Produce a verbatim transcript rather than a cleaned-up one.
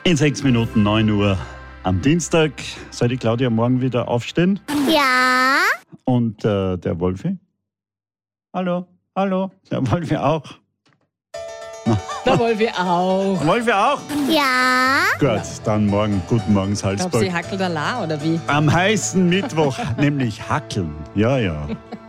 In sechs Minuten neun Uhr am Dienstag. Soll die Claudia morgen wieder aufstehen? Ja. Und äh, der Wolfi? Hallo, hallo, der Wolfi auch. Der Wolfi auch. Der Wolfi auch? Ja. Gut, dann morgen. Guten Morgen, Glaubst du, Salzburg. sie hackelt allein oder wie? Am heißen Mittwoch, nämlich Hackeln. Ja, ja.